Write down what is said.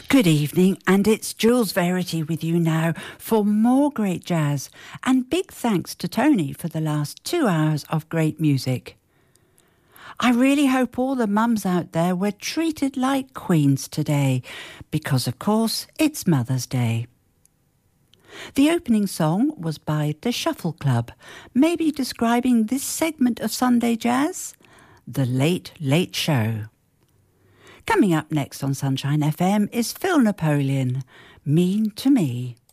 Good evening, and it's Jules Verity with you now for more great jazz, and big thanks to Tony for the last 2 hours of great music. I really hope all the mums out there were treated like queens today, because of course it's Mother's Day. The opening song was by The Shuffle Club, maybe describing this segment of Sunday Jazz, The Late Late Show. Coming up next on Sunshine FM is Phil Napoleon, Mean to Me.